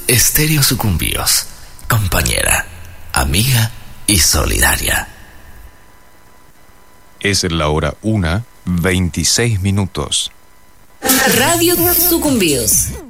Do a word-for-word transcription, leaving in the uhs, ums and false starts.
Estéreo Sucumbíos, compañera, amiga y solidaria. Es la hora una, veintiséis minutos. Radio Sucumbíos.